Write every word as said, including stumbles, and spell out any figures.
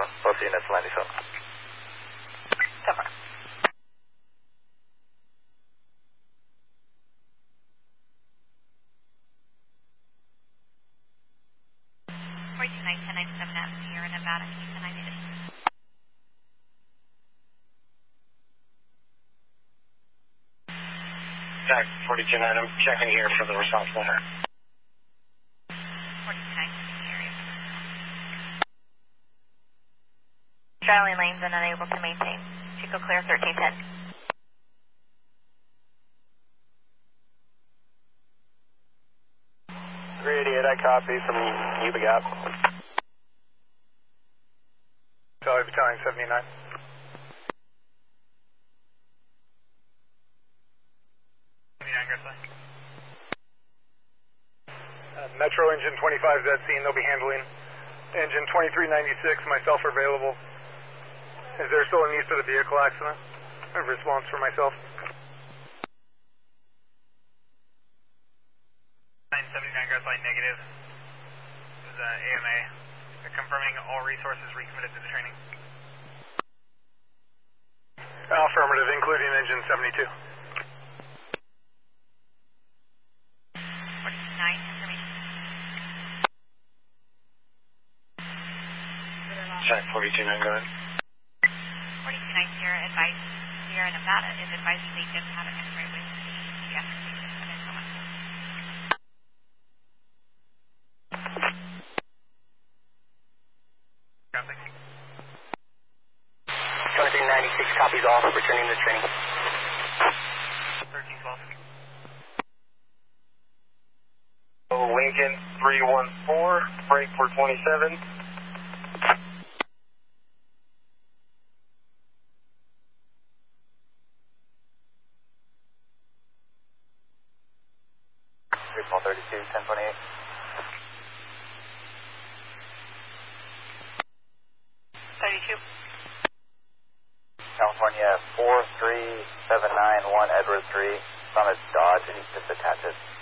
both units landing zone. So far. forty-two nine, ten ninety-seven at Sierra Nevada, Houston, I need it. Jack, forty-two nine, I'm checking here for the response center. forty-two nine, area. Straddling lanes and unable to maintain. Chico clear, thirteen ten. three eighty-eight, I copy from Yuba Gap. Charlie Battalion seventy-nine. seventy-nine, Garcia. Uh, Metro engine twenty-five is at scene, they'll be handling. Engine twenty-three ninety-six, myself are available. Is there still a need for the vehicle accident? A response for myself? nine seventy-nine, Garcia, negative. This is uh, A M A. They're confirming all resources recommitted to the training. Affirmative, including engine seventy-two. forty-two nine, information. Jack, forty-two nine, go ahead. forty-two nine, Sierra advised, Sierra Nevada is advising they just had an x-ray with the pediatric patient at Tacoma. Copy. twenty-three ninety-six copies all, returning to training. thirteen twelve. Lincoln three one four, break for twenty-seven. Small thirty-two, ten twenty-eight. thirty-two. California four three seven nine one Edward three. Summit Dodge, and you just attach it.